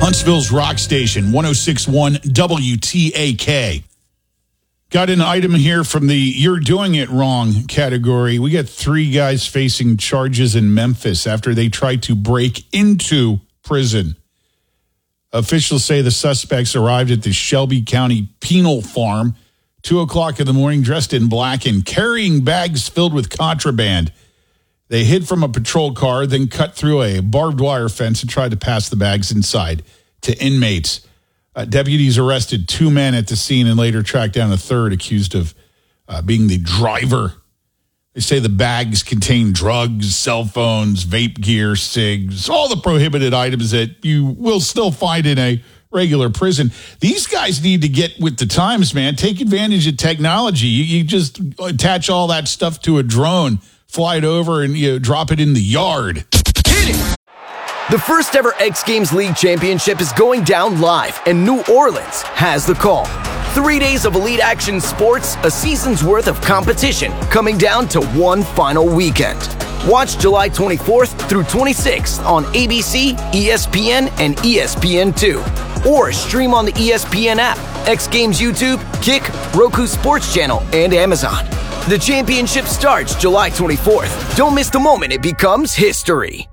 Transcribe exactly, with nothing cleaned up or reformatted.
Huntsville's rock station, one oh six point one W T A K. Got an item here from the You're Doing It Wrong category. We got three guys facing charges in Memphis after they tried to break into prison. Officials say the suspects arrived at the Shelby County Penal Farm, two o'clock in the morning, dressed in black and carrying bags filled with contraband. They hid from a patrol car, then cut through a barbed wire fence and tried to pass the bags inside to inmates. Uh, deputies arrested two men at the scene and later tracked down a third accused of uh, being the driver. They say the bags contain drugs, cell phones, vape gear, cigs, all the prohibited items that you will still find in a regular prison. These guys need to get with the times, man. Take advantage of technology. You, you just attach all that stuff to a drone, fly it over, and you know, drop it in the yard. The first ever X Games League Championship is going down live, and New Orleans has the call. Three days of elite action sports, a season's worth of competition, coming down to one final weekend. Watch July twenty-fourth through twenty-sixth on A B C, E S P N, and E S P N two. Or stream on the E S P N app, X Games YouTube, Kick, Roku Sports Channel, and Amazon. The championship starts July twenty-fourth. Don't miss the moment it becomes history.